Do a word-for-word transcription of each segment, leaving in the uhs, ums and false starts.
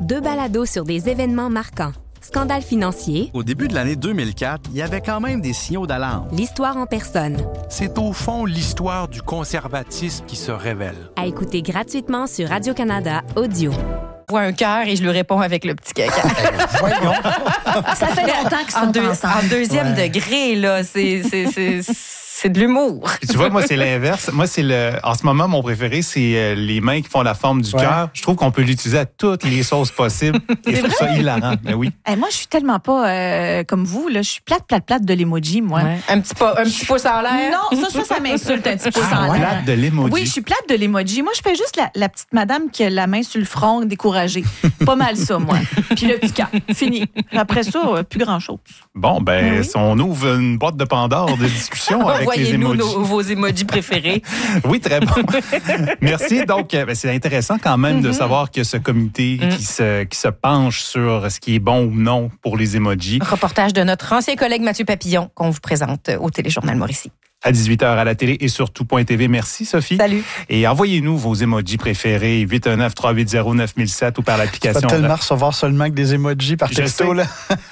Deux balados sur des événements marquants. Scandale financier. Au début de l'année deux mille quatre, il y avait quand même des signaux d'alarme. L'histoire en personne. C'est au fond l'histoire du conservatisme qui se révèle. À écouter gratuitement sur Radio-Canada Audio. Je vois un cœur et je lui réponds avec le petit caca. Voyons. Ça fait longtemps qu'ils sont en, deux, en deuxième ouais. degré, là. C'est, c'est, c'est, c'est de l'humour. Tu vois, moi, c'est l'inverse. Moi, c'est le. En ce moment, mon préféré, c'est les mains qui font la forme du ouais. cœur. Je trouve qu'on peut l'utiliser à toutes les sauces possibles. Et je trouve ça hilarant. Mais oui. Hey, moi, je suis tellement pas euh, comme vous, là. Je suis plate, plate, plate de l'emoji, moi. Ouais. Un petit, po- un petit pouce en l'air. Non, ça, ça, ça m'insulte, un petit pouce ah, en ouais. l'air. Plate de l'emoji. Oui, je suis plate de l'emoji. Moi, je fais juste la, la petite madame qui a la main sur le front, découragée. Pas mal ça, moi. Puis le petit cœur. Fini. Après ça, plus grand-chose. Bon, ben, oui. on ouvre une boîte de Pandore de discussion avec les emojis. Nos, vos emojis préférés. Oui, très bon. Merci. Donc, ben, c'est intéressant quand même mm-hmm. de savoir qu'il y a ce comité mm. qui, se, qui se penche sur ce qui est bon ou non pour les emojis. Reportage de notre ancien collègue Mathieu Papillon qu'on vous présente au Téléjournal Mauricie. À dix-huit heures à la télé et sur tout point t v. Merci, Sophie. Salut. Et envoyez-nous vos emojis préférés, huit un neuf, trois huit zéro, neuf mille sept ou par l'application. Tu vas tellement recevoir seulement que des emojis par texto, là.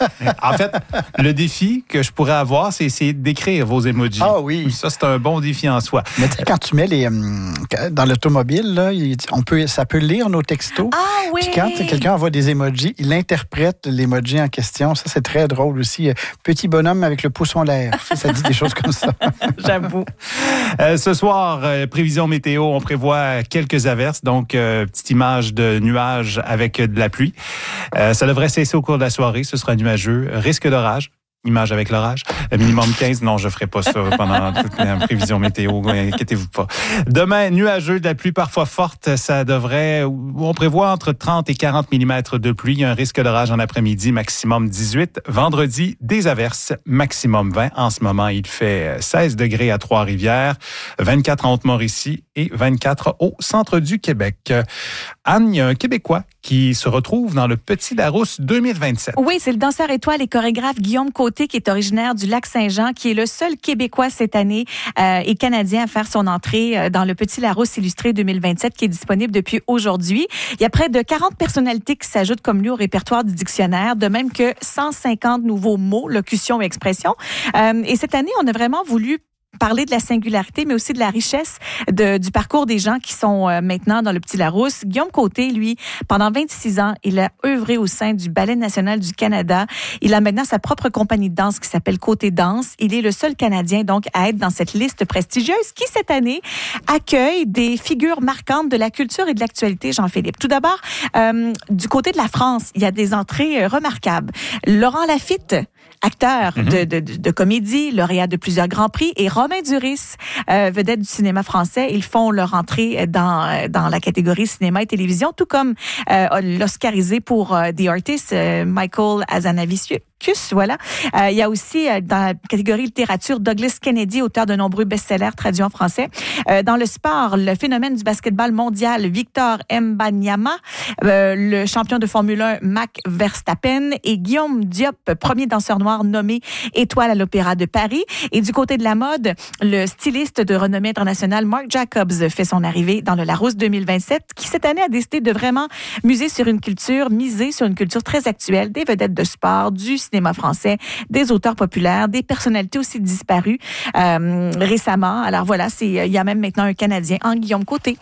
En fait, le défi que je pourrais avoir, c'est essayer d'écrire vos emojis. Ah oui. Ça, c'est un bon défi en soi. Mais tu sais, quand tu mets les... Dans l'automobile, là, on peut, ça peut lire nos textos. Ah oui. Puis quand quelqu'un envoie des emojis, il interprète l'emoji en question. Ça, c'est très drôle aussi. Petit bonhomme avec le pouce en l'air. Ça, ça dit des choses comme ça. J'avoue. Euh, ce soir, euh, prévision météo, on prévoit quelques averses, donc euh, petite image de nuages avec de la pluie. Euh, ça devrait cesser au cours de la soirée, ce sera nuageux. Risque d'orage. Image avec l'orage. Minimum quinze. Non, je ne ferai pas ça pendant toute la prévision météo. Inquiétez-vous pas. Demain, nuageux, de la pluie parfois forte. Ça devrait... On prévoit entre trente et quarante millimètres de pluie. Il y a un risque d'orage en après-midi, maximum dix-huit. Vendredi, des averses, maximum vingt. En ce moment, il fait seize degrés à Trois-Rivières, vingt-quatre à Haute-Mauricie et vingt-quatre au centre du Québec. Anne, il y a un Québécois qui se retrouve dans le Petit Larousse deux mille vingt-sept. Oui, c'est le danseur étoile et chorégraphe Guillaume Côté, qui est originaire du Lac-Saint-Jean, qui est le seul Québécois cette année euh, et Canadien à faire son entrée dans le Petit Larousse illustré deux mille vingt-sept, qui est disponible depuis aujourd'hui. Il y a près de quarante personnalités qui s'ajoutent comme lui au répertoire du dictionnaire, de même que cent cinquante nouveaux mots, locutions et expressions. Euh, et cette année, on a vraiment voulu parler de la singularité, mais aussi de la richesse de, du parcours des gens qui sont euh, maintenant dans le Petit Larousse. Guillaume Côté, lui, pendant vingt-six ans, il a œuvré au sein du Ballet national du Canada. Il a maintenant sa propre compagnie de danse qui s'appelle Côté Danse. Il est le seul Canadien, donc, à être dans cette liste prestigieuse qui, cette année, accueille des figures marquantes de la culture et de l'actualité, Jean-Philippe. Tout d'abord, euh, du côté de la France, il y a des entrées remarquables. Laurent Lafitte, acteur mm-hmm. de, de, de comédie, lauréat de plusieurs grands prix, et Romain Duris, euh, vedette du cinéma français. Ils font leur entrée dans, dans la catégorie cinéma et télévision, tout comme euh, l'Oscarisé pour euh, The Artist, euh, Michael Hazanavicius. Voilà. Euh, il y a aussi, euh, dans la catégorie littérature, Douglas Kennedy, auteur de nombreux best-sellers traduits en français. Euh, dans le sport, le phénomène du basketball mondial, Victor Mbanyama, euh, le champion de Formule un, Max Verstappen, et Guillaume Diop, premier danseur noir nommé étoile à l'Opéra de Paris. Et du côté de la mode, le styliste de renommée internationale, Marc Jacobs, fait son arrivée dans le Larousse deux mille vingt-sept, qui cette année a décidé de vraiment muser sur une culture, miser sur une culture très actuelle, des vedettes de sport, du cinéma français, des auteurs populaires, des personnalités aussi disparues euh, récemment. Alors voilà, c'est, il y a même maintenant un Canadien, en Guillaume Côté.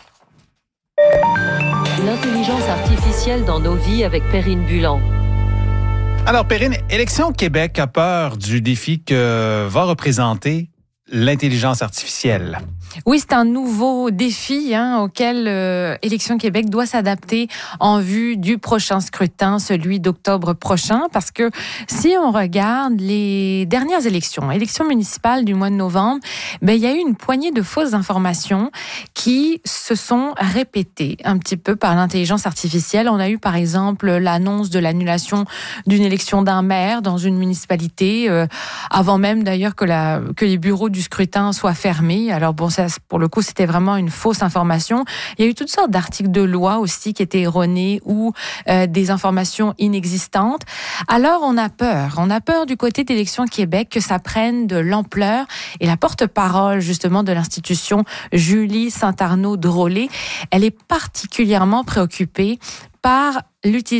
L'intelligence artificielle dans nos vies avec Perrine Bulan. Alors, Perrine, Élections Québec a peur du défi que va représenter l'intelligence artificielle. Oui, c'est un nouveau défi hein, auquel euh, Élections Québec doit s'adapter en vue du prochain scrutin, celui d'octobre prochain, parce que si on regarde les dernières élections, élections municipales du mois de novembre, ben il y a eu une poignée de fausses informations qui se sont répétées un petit peu par l'intelligence artificielle. On a eu par exemple l'annonce de l'annulation d'une élection d'un maire dans une municipalité, euh, avant même d'ailleurs que, la, que les bureaux du scrutin soient fermés. Alors bon, ça, pour le coup, c'était vraiment une fausse information. Il y a eu toutes sortes d'articles de loi aussi qui étaient erronés ou euh, des informations inexistantes. Alors, on a peur. On a peur du côté d'Élections Québec que ça prenne de l'ampleur. Et la porte-parole, justement, de l'institution, Julie Saint-Arnaud-Drolet, elle est particulièrement préoccupée par l'utilisation